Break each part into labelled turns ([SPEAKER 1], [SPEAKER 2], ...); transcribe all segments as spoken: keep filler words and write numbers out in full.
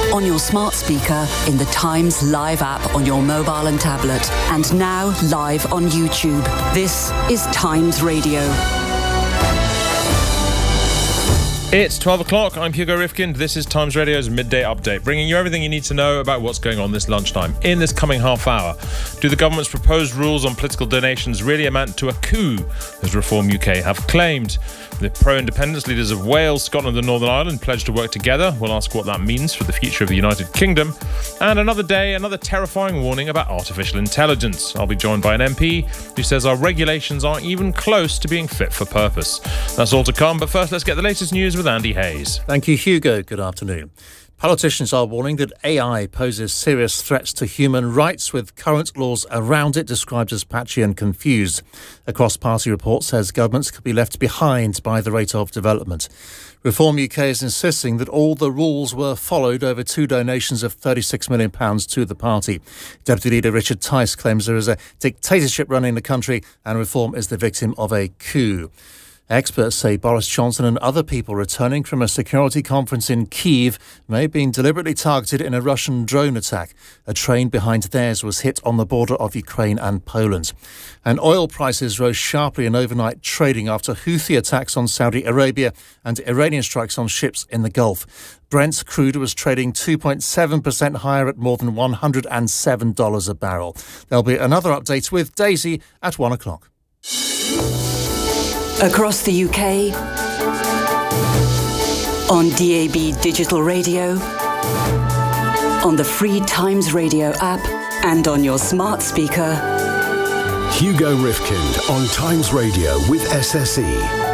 [SPEAKER 1] on your smart speaker, in the Times Live app on your mobile and tablet, and now live on YouTube. This is Times Radio.
[SPEAKER 2] It's twelve o'clock. I'm Hugo Rifkind. This is Times Radio's Midday Update, bringing you everything you need to know about what's going on this lunchtime. In this coming half hour, do the government's proposed rules on political donations really amount to a coup, as Reform U K have claimed? The pro-independence leaders of Wales, Scotland and Northern Ireland pledged to work together. We'll ask what that means for the future of the United Kingdom. And another day, another terrifying warning about artificial intelligence. I'll be joined by an M P who says our regulations aren't even close to being fit for purpose. That's all to come, but first let's get the latest news with Andy Hayes.
[SPEAKER 3] Thank you, Hugo. Good afternoon. Politicians are warning that A I poses serious threats to human rights, with current laws around it described as patchy and confused. A cross-party report says governments could be left behind by the rate of development. Reform U K is insisting that all the rules were followed over two donations of thirty-six million pounds to the party. Deputy Leader Richard Tice claims there is a dictatorship running the country and Reform is the victim of a coup. Experts say Boris Johnson and other people returning from a security conference in Kyiv may have been deliberately targeted in a Russian drone attack. A train behind theirs was hit on the border of Ukraine and Poland. And oil prices rose sharply in overnight trading after Houthi attacks on Saudi Arabia and Iranian strikes on ships in the Gulf. Brent crude was trading two point seven percent higher at more than one hundred seven dollars a barrel. There'll be another update with Daisy at one o'clock.
[SPEAKER 1] Across the U K, on D A B digital radio, on the free Times Radio app, and on your smart speaker.
[SPEAKER 4] Hugo Rifkind on Times Radio with S S E.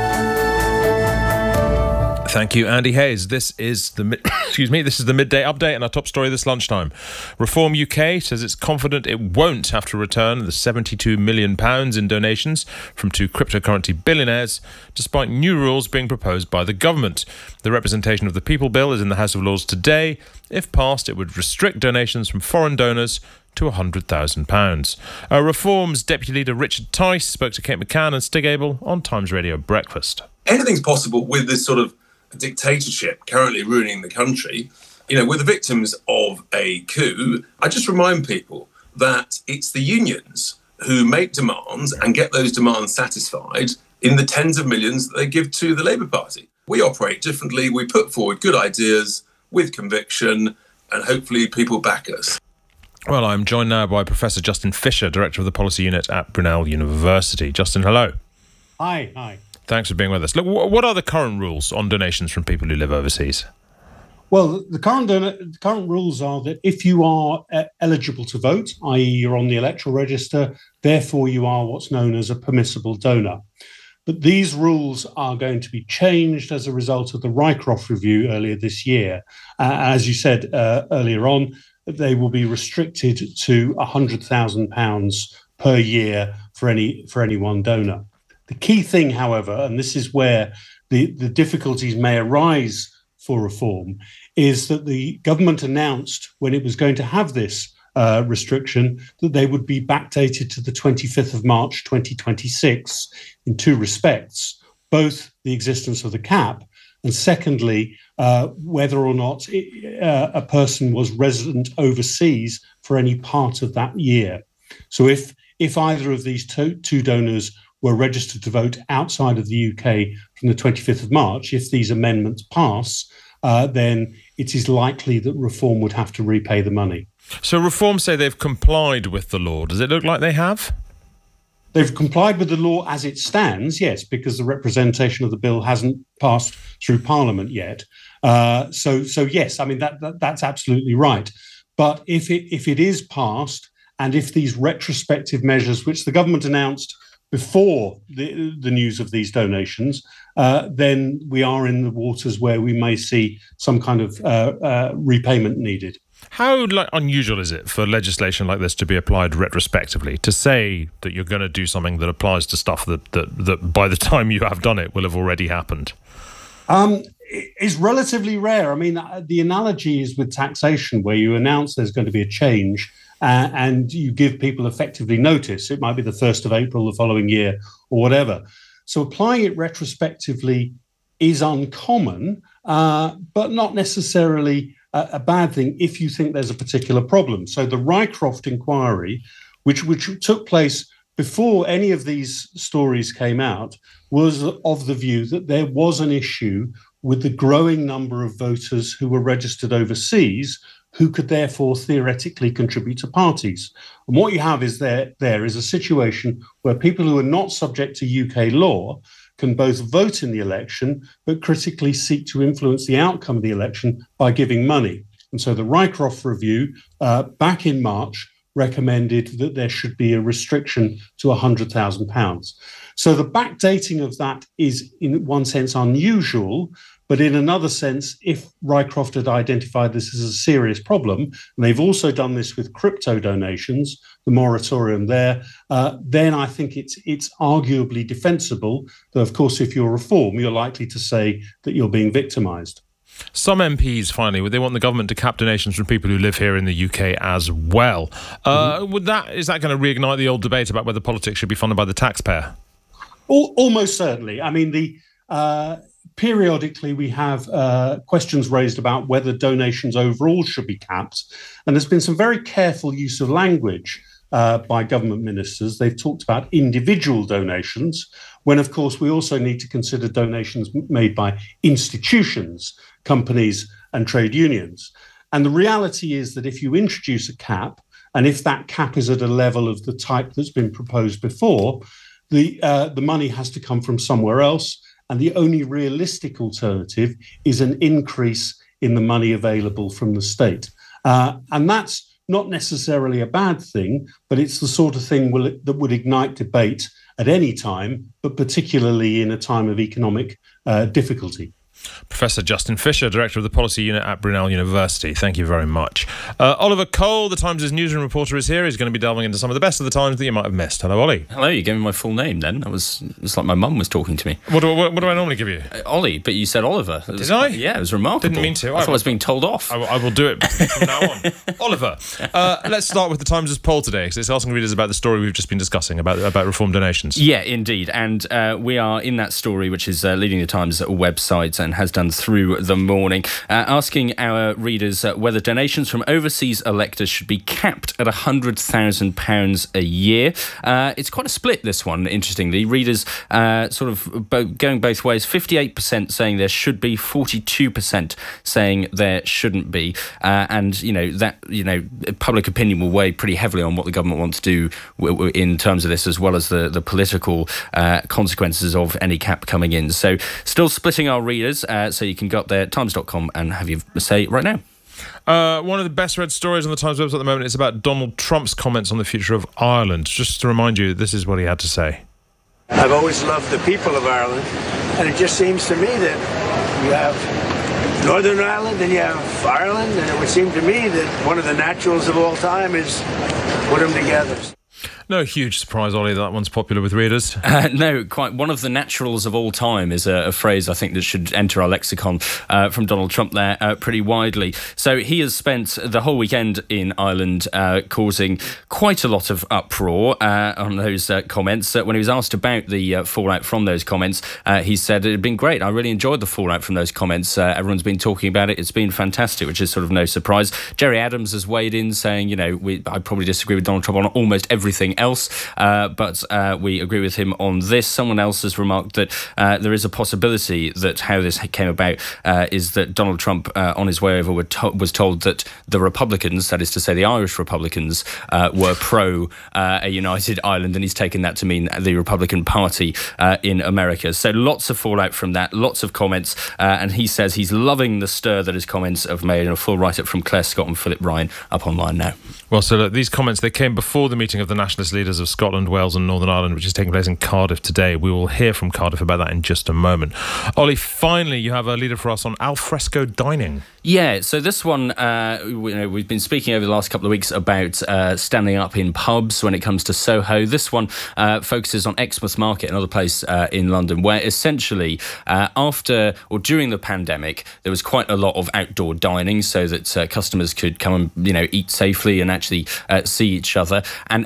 [SPEAKER 2] Thank you, Andy Hayes. This is the mid- excuse me. This is the midday update and our top story this lunchtime. Reform U K says it's confident it won't have to return the seventy-two million pounds in donations from two cryptocurrency billionaires, despite new rules being proposed by the government. The Representation of the People Bill is in the House of Lords today. If passed, it would restrict donations from foreign donors to one hundred thousand pounds. Uh, Reform's Deputy Leader Richard Tice spoke to Kate McCann and Stig Abel on Times Radio Breakfast.
[SPEAKER 5] Anything's possible with this sort of dictatorship currently ruining the country. You know, we're the victims of a coup. I just remind people that it's the unions who make demands and get those demands satisfied in the tens of millions that they give to the Labour Party. We operate differently. We put forward good ideas with conviction and hopefully people back us.
[SPEAKER 2] Well, I'm joined now by Professor Justin Fisher, Director of the Policy Unit at Brunel University. Justin, hello.
[SPEAKER 6] Hi, hi.
[SPEAKER 2] Thanks for being with us. Look, what are the current rules on donations from people who live overseas?
[SPEAKER 6] Well, the current the current rules are that if you are uh, eligible to vote, that is you're on the electoral register, therefore you are what's known as a permissible donor. But these rules are going to be changed as a result of the Rycroft review earlier this year. Uh, as you said uh, earlier on, they will be restricted to one hundred thousand pounds per year for any for any one donor. The key thing, however, and this is where the, the difficulties may arise for Reform, is that the government announced when it was going to have this uh, restriction that they would be backdated to the twenty-fifth of March twenty twenty-six in two respects, both the existence of the cap and secondly, uh, whether or not it, uh, a person was resident overseas for any part of that year. So if if either of these two, two donors were registered to vote outside of the U K from the twenty-fifth of March, if these amendments pass, uh, then it is likely that Reform would have to repay the money.
[SPEAKER 2] So Reform say they've complied with the law. Does it look like they have?
[SPEAKER 6] They've complied with the law as it stands, yes, because the representation of the bill hasn't passed through Parliament yet. Uh, so, so yes, I mean, that, that that's absolutely right. But if it if it is passed, and if these retrospective measures, which the government announced before the, the news of these donations, uh, then we are in the waters where we may see some kind of uh, uh, repayment needed.
[SPEAKER 2] How like, unusual is it for legislation like this to be applied retrospectively, to say that you're going to do something that applies to stuff that, that, that by the time you have done it will have already happened?
[SPEAKER 6] Um, it's relatively rare. I mean, the analogy is with taxation, where you announce there's going to be a change uh, and you give people effectively notice. It might be the first of April the following year or whatever. So applying it retrospectively is uncommon, uh, but not necessarily a, a bad thing if you think there's a particular problem. So the Rycroft inquiry, which which took place before any of these stories came out, was of the view that there was an issue with the growing number of voters who were registered overseas, who could therefore theoretically contribute to parties. And what you have is there, there is a situation where people who are not subject to U K law can both vote in the election, but critically seek to influence the outcome of the election by giving money. And so the Rycroft review uh, back in March recommended that there should be a restriction to one hundred thousand pounds. So the backdating of that is in one sense unusual, but in another sense, if Rycroft had identified this as a serious problem, and they've also done this with crypto donations, the moratorium there, uh, then I think it's it's arguably defensible. Though, of course, if you're Reform, you're likely to say that you're being victimised.
[SPEAKER 2] Some M Ps, finally, they want the government to cap donations from people who live here in the U K as well. Uh, mm-hmm. Would that is that going to reignite the old debate about whether politics should be funded by the taxpayer?
[SPEAKER 6] Almost certainly. I mean, the uh, periodically we have uh, questions raised about whether donations overall should be capped, and there's been some very careful use of language uh, by government ministers. They've talked about individual donations, when, of course, we also need to consider donations made by institutions, companies and trade unions. And the reality is that if you introduce a cap, and if that cap is at a level of the type that's been proposed before, the uh, the money has to come from somewhere else. And the only realistic alternative is an increase in the money available from the state. Uh, and that's not necessarily a bad thing, but it's the sort of thing will, that would ignite debate at any time, but particularly in a time of economic uh, difficulty.
[SPEAKER 2] Professor Justin Fisher, Director of the Policy Unit at Brunel University. Thank you very much. Uh, Oliver Cole, the Times' newsroom reporter, is here. He's going to be delving into some of the best of the Times that you might have missed. Hello, Ollie.
[SPEAKER 7] Hello, you gave me my full name then. That was it's like my mum was talking to me.
[SPEAKER 2] What do, what, what do I normally give you?
[SPEAKER 7] Uh, Ollie, but you said Oliver. Was,
[SPEAKER 2] Did I?
[SPEAKER 7] Yeah, it was remarkable.
[SPEAKER 2] Didn't mean to.
[SPEAKER 7] I, I thought I was being told off.
[SPEAKER 2] I, I will do it from now on. Oliver, uh, let's start with the Times' poll today, because it's asking readers about the story we've just been discussing, about, about reform donations.
[SPEAKER 7] Yeah, indeed. And uh, we are in that story, which is uh, leading the Times website and has done through the morning, uh, asking our readers uh, whether donations from overseas electors should be capped at one hundred thousand pounds a year. Uh, it's quite a split, this one, interestingly. Readers uh, sort of bo- going both ways, fifty-eight percent saying there should be, forty-two percent saying there shouldn't be. Uh, and, you know, that, you know, public opinion will weigh pretty heavily on what the government wants to do w- w- in terms of this, as well as the, the political uh, consequences of any cap coming in. So still splitting our readers, uh, so you can go up there, times dot com, and have your say right now.
[SPEAKER 2] Uh, one of the best read stories on the Times website at the moment is about Donald Trump's comments on the future of Ireland. Just to remind you, this is what he had to say.
[SPEAKER 8] I've always loved the people of Ireland, and it just seems to me that you have Northern Ireland and you have Ireland, and it would seem to me that one of the naturals of all time is put them together.
[SPEAKER 2] No huge surprise, Ollie, that one's popular with readers.
[SPEAKER 7] Uh, no, quite. One of the naturals of all time is a, a phrase I think that should enter our lexicon uh, from Donald Trump there uh, pretty widely. So he has spent the whole weekend in Ireland uh, causing quite a lot of uproar uh, on those uh, comments. Uh, when he was asked about the uh, fallout from those comments, uh, he said it had been great. I really enjoyed the fallout from those comments. Uh, everyone's been talking about it. It's been fantastic, which is sort of no surprise. Jerry Adams has weighed in saying, you know, we, I probably disagree with Donald Trump on almost everything else, uh, but uh, we agree with him on this. Someone else has remarked that uh, there is a possibility that how this came about uh, is that Donald Trump, uh, on his way over, were to- was told that the Republicans, that is to say the Irish Republicans, uh, were pro uh, a united Ireland, and he's taken that to mean the Republican Party uh, in America. So lots of fallout from that, lots of comments, uh, and he says he's loving the stir that his comments have made. And a full write-up from Claire Scott and Philip Ryan up online now.
[SPEAKER 2] Well, so look, these comments, they came before the meeting of the nationalist leaders of Scotland, Wales and Northern Ireland, which is taking place in Cardiff today. We will hear from Cardiff about that in just a moment. Ollie, finally, you have a leader for us on alfresco dining.
[SPEAKER 7] Yeah, so this one, uh, we, you know, we've been speaking over the last couple of weeks about uh, standing up in pubs when it comes to Soho. This one uh, focuses on Exmouth Market, another place uh, in London, where essentially uh, after or during the pandemic, there was quite a lot of outdoor dining so that uh, customers could come and, you know, eat safely and actually uh, see each other. And after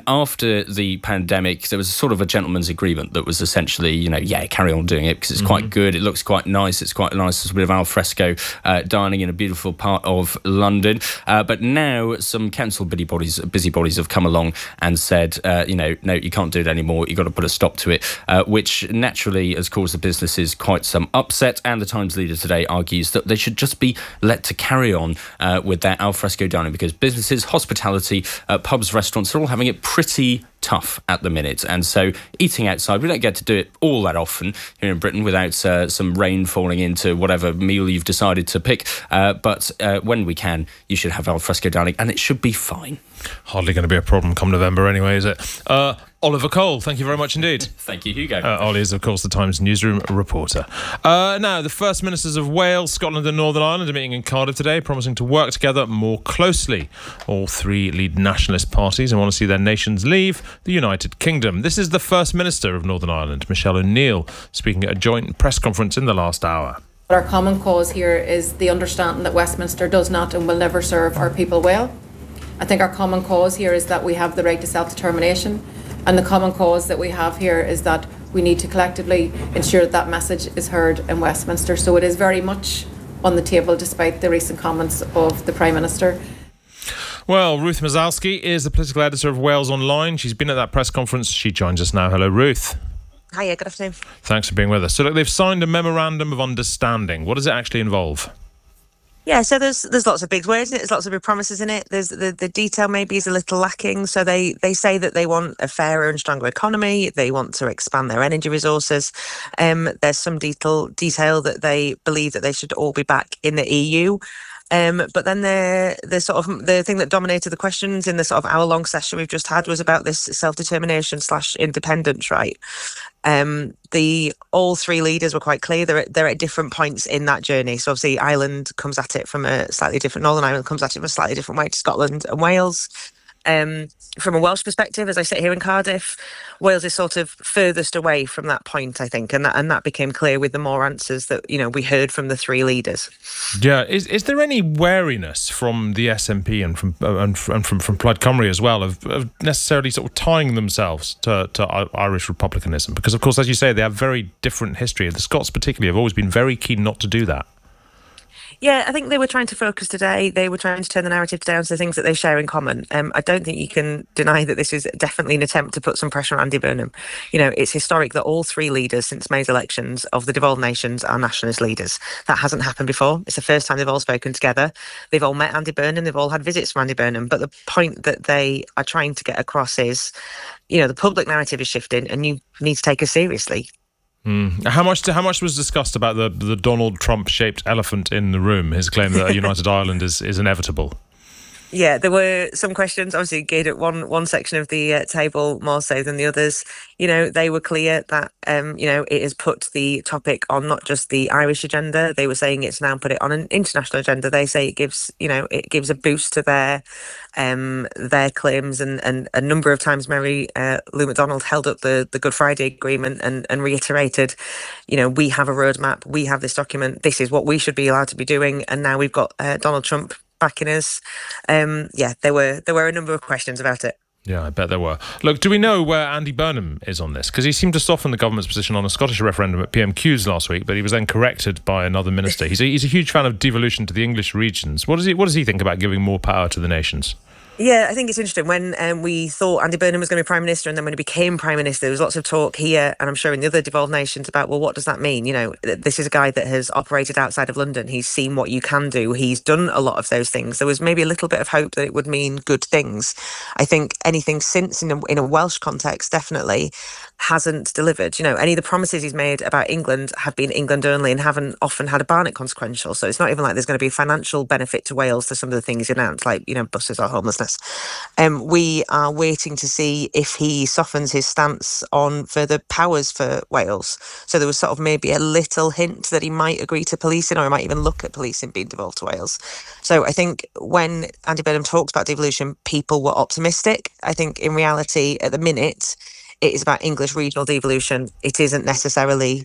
[SPEAKER 7] after the pandemic, there was sort of a gentleman's agreement that was essentially, you know, yeah, carry on doing it because it's mm-hmm. quite good. It looks quite nice. It's quite nice. It's a bit of al fresco uh, dining in a beautiful part of London. Uh, but now some council busybodies, busybodies have come along and said, uh, you know, no, you can't do it anymore. You've got to put a stop to it, uh, which naturally has caused the businesses quite some upset. And the Times leader today argues that they should just be let to carry on uh, with their al fresco dining because businesses, hospitality, uh, pubs, restaurants are all having it pretty tough at the minute. And so eating outside, we don't get to do it all that often here in Britain without uh, some rain falling into whatever meal you've decided to pick. Uh, but uh, when we can, you should have al fresco dining and it should be fine.
[SPEAKER 2] Hardly going to be a problem come November anyway, is it? Uh, Oliver Cole, thank you very much indeed.
[SPEAKER 7] Thank you, Hugo.
[SPEAKER 2] Uh, Ollie is, of course, the Times newsroom reporter. Uh, now, the First Ministers of Wales, Scotland and Northern Ireland are meeting in Cardiff today, promising to work together more closely. All three lead nationalist parties and want to see their nations leave the United Kingdom. This is the First Minister of Northern Ireland, Michelle O'Neill, speaking at a joint press conference in the last hour.
[SPEAKER 9] Our common cause here is the understanding that Westminster does not and will never serve our people well. I think our common cause here is that we have the right to self-determination, and the common cause that we have here is that we need to collectively ensure that that message is heard in Westminster. So it is very much on the table despite the recent comments of the Prime Minister.
[SPEAKER 2] Well, Ruth Mazalski is the political editor of Wales Online. She's been at that press conference. She joins us now. Hello, Ruth.
[SPEAKER 10] Hiya, good afternoon.
[SPEAKER 2] Thanks for being with us. So look, they've signed a memorandum of understanding. What does it actually involve?
[SPEAKER 10] Yeah, so there's there's lots of big words in it, there's lots of big promises in it. There's the, the detail maybe is a little lacking. So they, they say that they want a fairer and stronger economy, they want to expand their energy resources. Um, there's some detail detail that they believe that they should all be back in the E U. Um, but then the the sort of the thing that dominated the questions in the sort of hour long session we've just had was about this self-determination slash independence right. Um, the all three leaders were quite clear. They're at, they're at different points in that journey. So obviously Ireland comes at it from a slightly different, Northern Ireland comes at it from a slightly different way to Scotland and Wales. Um, from a Welsh perspective, as I sit here in Cardiff, Wales is sort of furthest away from that point, I think, and that and that became clear with the more answers that, you know, we heard from the three leaders.
[SPEAKER 2] Yeah, is is there any wariness from the S N P and from uh, and, and from from Plaid Cymru as well of, of necessarily sort of tying themselves to, to Irish republicanism? Because of course, as you say, they have very different history. The Scots particularly have always been very keen not to do that.
[SPEAKER 10] Yeah, I think they were trying to focus today. They were trying to turn the narrative down to the things that they share in common. Um, I don't think you can deny that this is definitely an attempt to put some pressure on Andy Burnham. You know, it's historic that all three leaders since May's elections of the devolved nations are nationalist leaders. That hasn't happened before. It's the first time they've all spoken together. They've all met Andy Burnham. They've all had visits from Andy Burnham. But the point that they are trying to get across is, you know, the public narrative is shifting and you need to take us seriously.
[SPEAKER 2] Mm. How much? How much was discussed about the the Donald Trump-shaped elephant in the room? His claim that a united Ireland is is inevitable.
[SPEAKER 10] Yeah, there were some questions, obviously geared at one one section of the uh, table more so than the others. You know, they were clear that, um, you know, it has put the topic on not just the Irish agenda. They were saying it's now put it on an international agenda. They say it gives, you know, it gives a boost to their um, their claims. And, and a number of times Mary uh, Lou McDonald held up the, the Good Friday Agreement and, and reiterated, you know, we have a roadmap, we have this document, this is what we should be allowed to be doing. And now we've got uh, Donald Trump backing us. Um, yeah, there were there were a number of questions about it.
[SPEAKER 2] Yeah, I bet there were. Look, do we know where Andy Burnham is on this? Because he seemed to soften the government's position on a Scottish referendum at P M Qs last week, but he was then corrected by another minister. He's a, he's a huge fan of devolution to the English regions. What does he What does he think about giving more power to the nations?
[SPEAKER 10] Yeah, I think it's interesting. When um, we thought Andy Burnham was going to be Prime Minister and then when he became Prime Minister, there was lots of talk here and I'm sure in the other devolved nations about, well, what does that mean? You know, this is a guy that has operated outside of London. He's seen what you can do. He's done a lot of those things. There was maybe a little bit of hope that it would mean good things. I think anything since in a, in a Welsh context definitely hasn't delivered. You know, any of the promises he's made about England have been England only and haven't often had a Barnett consequential. So it's not even like there's going to be a financial benefit to Wales to some of the things he announced, like, you know, buses or homelessness. Um, we are waiting to see if he softens his stance on further powers for Wales. So there was sort of maybe a little hint that he might agree to policing or he might even look at policing being devolved to Wales. So I think when Andy Burnham talks about devolution, people were optimistic. I think in reality, at the minute, it is about English regional devolution. It isn't necessarily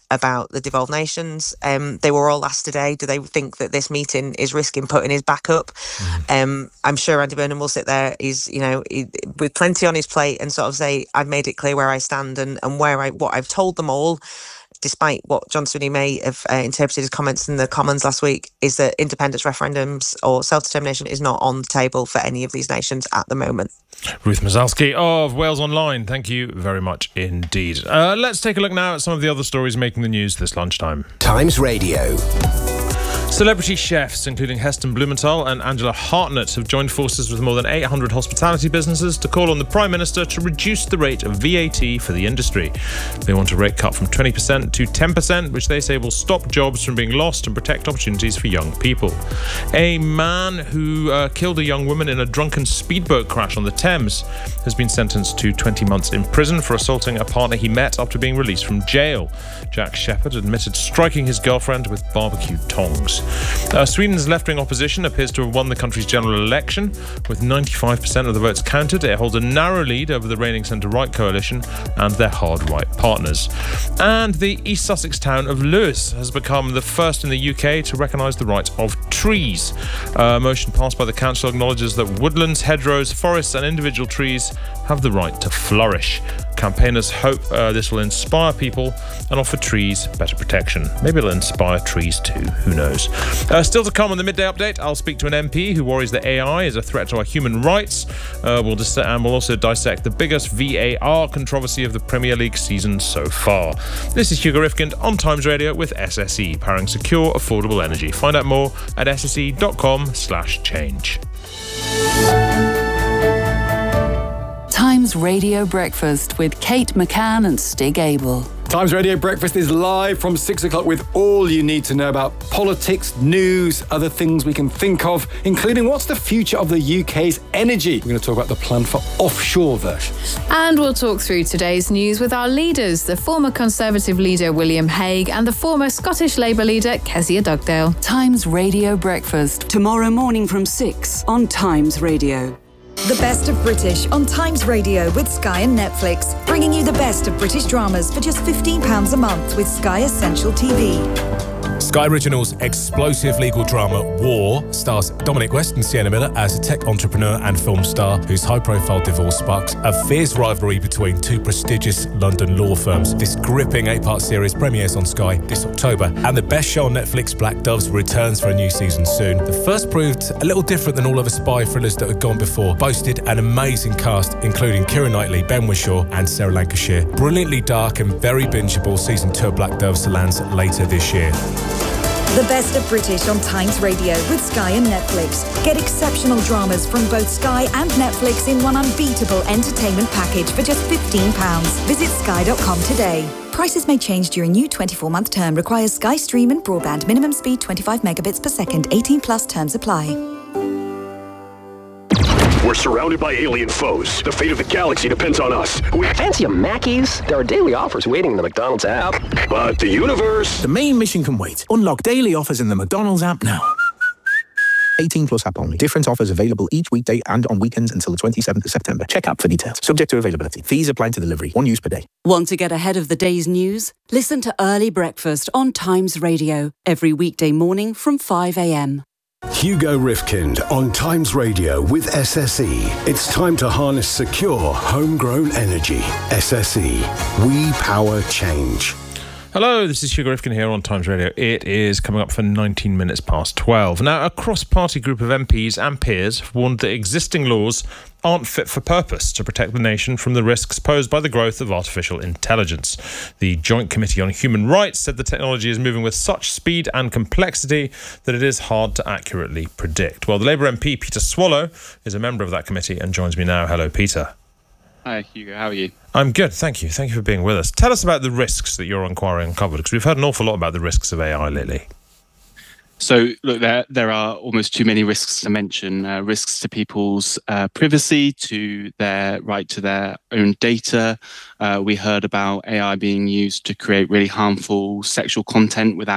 [SPEAKER 10] about the devolved nations. Um, they were all asked today, do they think that this meeting is risking putting his back up? Mm. Um, I'm sure Andy Burnham will sit there, he's, you know, he, with plenty on his plate, and sort of say, I've made it clear where I stand and, and where I what I've told them all, despite what John Swinney may have uh, interpreted his comments in the Commons last week, is that independence referendums or self-determination is not on the table for any of these nations at the moment.
[SPEAKER 2] Ruth Mazalski of Wales Online, thank you very much indeed. Uh, let's take a look now at some of the other stories making the news this lunchtime.
[SPEAKER 4] Times Radio.
[SPEAKER 2] Celebrity chefs, including Heston Blumenthal and Angela Hartnett, have joined forces with more than eight hundred hospitality businesses to call on the Prime Minister to reduce the rate of V A T for the industry. They want a rate cut from twenty percent to ten percent, which they say will stop jobs from being lost and protect opportunities for young people. A man who uh, killed a young woman in a drunken speedboat crash on the Thames has been sentenced to twenty months in prison for assaulting a partner he met after being released from jail. Jack Shepherd admitted striking his girlfriend with barbecue tongs. Uh, Sweden's left-wing opposition appears to have won the country's general election. With ninety-five percent of the votes counted, it holds a narrow lead over the reigning centre-right coalition and their hard-right partners. And the East Sussex town of Lewes has become the first in the U K to recognise the right of trees. A motion passed by the council acknowledges that woodlands, hedgerows, forests and individual trees have the right to flourish. Campaigners hope uh, this will inspire people and offer trees better protection. Maybe it'll inspire trees too, who knows. Uh, still to come on the Midday Update, I'll speak to an M P who worries that A I is a threat to our human rights. Uh, we'll dis- and we'll also dissect the biggest V A R controversy of the Premier League season so far. This is Hugo Rifkind on Times Radio with S S E, powering secure, affordable energy. Find out more at sse.com slash change.
[SPEAKER 1] Times Radio Breakfast with Kate McCann and Stig Abel.
[SPEAKER 11] Times Radio Breakfast is live from six o'clock with all you need to know about politics, news, other things we can think of, including what's the future of the U K's energy. We're going to talk about the plan for offshore versions.
[SPEAKER 12] And we'll talk through today's news with our leaders, the former Conservative leader William Hague and the former Scottish Labour leader Kezia Dugdale.
[SPEAKER 1] Times Radio Breakfast, tomorrow morning from six on Times Radio.
[SPEAKER 13] The Best of British on Times Radio with Sky and Netflix, bringing you the best of British dramas for just fifteen pounds a month with Sky Essential T V.
[SPEAKER 14] Sky Original's explosive legal drama War stars Dominic West and Sienna Miller as a tech entrepreneur and film star whose high-profile divorce sparks a fierce rivalry between two prestigious London law firms. This gripping eight-part series premieres on Sky this October, and the best show on Netflix, Black Doves, returns for a new season soon. The first proved a little different than all other spy thrillers that had gone before, boasted an amazing cast including Keira Knightley, Ben Whishaw and Sarah Lancashire. Brilliantly dark and very bingeable, season two of Black Doves lands later this year.
[SPEAKER 13] The Best of British on Times Radio with Sky and Netflix. Get exceptional dramas from both Sky and Netflix in one unbeatable entertainment package for just fifteen pounds. Visit sky dot com today. Prices may change during new twenty-four month term. Requires Sky Stream and broadband. Minimum speed twenty-five megabits per second. eighteen plus terms apply.
[SPEAKER 15] We're surrounded by alien foes. The fate of the galaxy depends on us. We
[SPEAKER 16] fancy a Mackey's? There are daily offers waiting in the McDonald's app.
[SPEAKER 15] But the universe...
[SPEAKER 17] The main mission can wait. Unlock daily offers in the McDonald's app now. eighteen plus app only. Different offers available each weekday and on weekends until the twenty-seventh of September. Check app for details. Subject to availability. Fees apply to delivery. One use per day.
[SPEAKER 1] Want to get ahead of the day's news? Listen to Early Breakfast on Times Radio every weekday morning from five a.m.
[SPEAKER 4] Hugo Rifkind on Times Radio with S S E. It's time to harness secure, homegrown energy. S S E. We power change.
[SPEAKER 2] Hello, this is Hugo Rifkind here on Times Radio. It is coming up for nineteen minutes past twelve. Now, a cross-party group of M Ps and peers have warned that existing laws aren't fit for purpose to protect the nation from the risks posed by the growth of artificial intelligence. The Joint Committee on Human Rights said the technology is moving with such speed and complexity that it is hard to accurately predict. Well, the Labour M P Peter Swallow is a member of that committee and joins me now. Hello, Peter.
[SPEAKER 18] Hi, Hugo. How are you?
[SPEAKER 2] I'm good, thank you. Thank you for being with us. Tell us about the risks that your inquiry uncovered, because we've heard an awful lot about the risks of A I lately.
[SPEAKER 18] So, look, there there are almost too many risks to mention. Uh, risks to people's uh, privacy, to their right to their own data. Uh, we heard about A I being used to create really harmful sexual content without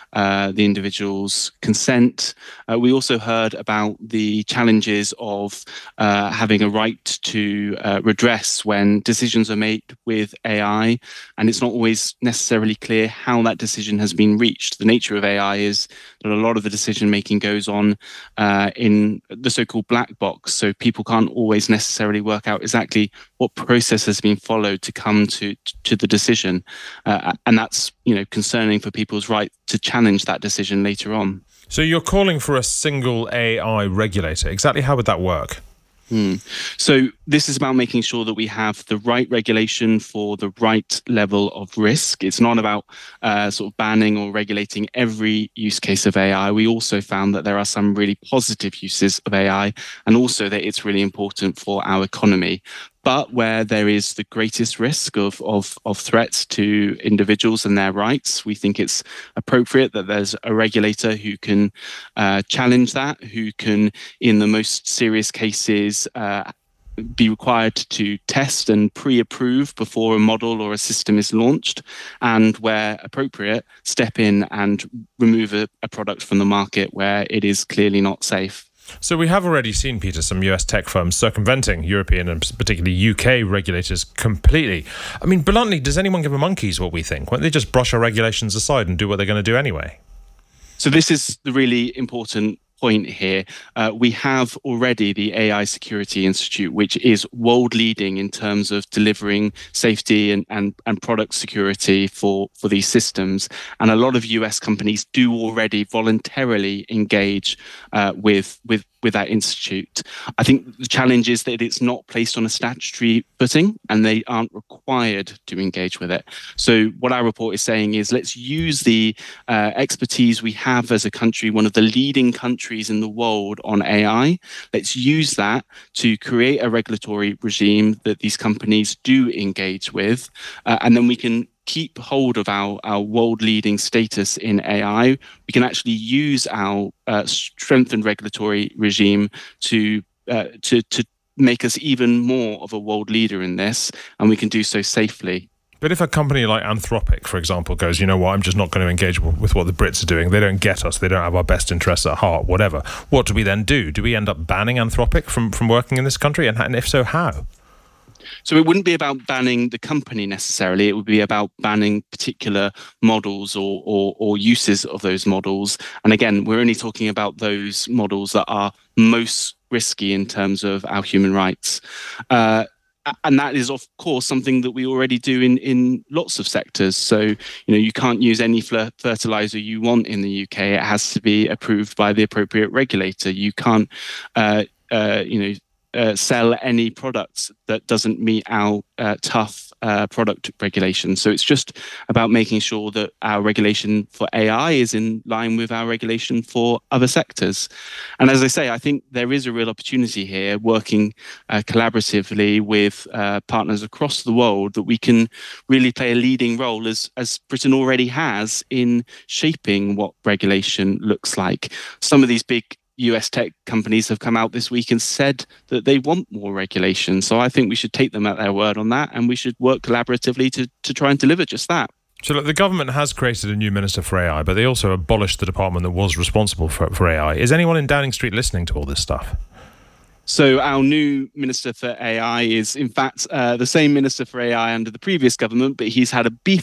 [SPEAKER 18] uh, the individual's consent. Uh, we also heard about the challenges of uh, having a right to uh, redress when decisions are made with A I, and it's not always necessarily clear how that decision has been reached. The nature of A I is that a lot of the decision making goes on uh, in the so-called black box, so people can't always necessarily work out exactly what process has been followed to come to to the decision, uh, and that's, you know, concerning for people's right to challenge that decision later on.
[SPEAKER 2] So you're calling for a single A I regulator. Exactly how would that work?
[SPEAKER 18] Hmm. So this is about making sure that we have the right regulation for the right level of risk. It's not about uh, sort of banning or regulating every use case of A I. We also found that there are some really positive uses of A I, and also that it's really important for our economy. But where there is the greatest risk of, of, of threats to individuals and their rights, we think it's appropriate that there's a regulator who can uh, challenge that, who can, in the most serious cases, uh, be required to test and pre-approve before a model or a system is launched, and where appropriate, step in and remove a, a product from the market where it is clearly not safe.
[SPEAKER 2] So we have already seen, Peter, some U S tech firms circumventing European and particularly U K regulators completely. I mean, bluntly, does anyone give a monkeys what we think? Won't they just brush our regulations aside and do what they're going to do anyway?
[SPEAKER 18] So this is the really important point here. Uh, we have already the A I Security Institute, which is world leading in terms of delivering safety and, and, and product security for, for these systems. And a lot of U S companies do already voluntarily engage uh, with, with, with that institute. I think the challenge is that it's not placed on a statutory footing and they aren't required to engage with it. So what our report is saying is, let's use the uh, expertise we have as a country, one of the leading countries in the world on A I. Let's use that to create a regulatory regime that these companies do engage with, uh, and then we can keep hold of our, our world-leading status in A I. We can actually use our uh, strengthened regulatory regime to uh, to to make us even more of a world leader in this, and we can do so safely.
[SPEAKER 2] But if a company like Anthropic, for example, goes, you know what, I'm just not going to engage with what the Brits are doing, they don't get us, they don't have our best interests at heart, whatever, what do we then do? Do we end up banning Anthropic from, from working in this country? And, and if so, how?
[SPEAKER 18] So it wouldn't be about banning the company necessarily. It would be about banning particular models or, or, or uses of those models. And again, we're only talking about those models that are most risky in terms of our human rights. Uh, and that is, of course, something that we already do in, in lots of sectors. So, you know, you can't use any fertilizer you want in the U K. It has to be approved by the appropriate regulator. You can't, uh, uh, you know, Uh, sell any products that doesn't meet our uh, tough uh, product regulations. So it's just about making sure that our regulation for A I is in line with our regulation for other sectors. And as I say, I think there is a real opportunity here, working uh, collaboratively with uh, partners across the world, that we can really play a leading role, as, as Britain already has, in shaping what regulation looks like. Some of these big U S tech companies have come out this week and said that they want more regulation. So I think we should take them at their word on that, and we should work collaboratively to, to try and deliver just that.
[SPEAKER 2] So look, the government has created a new Minister for A I, but they also abolished the department that was responsible for, for A I. Is anyone in Downing Street listening to all this stuff?
[SPEAKER 18] So our new Minister for A I is, in fact, uh, the same Minister for A I under the previous government, but he's had a beef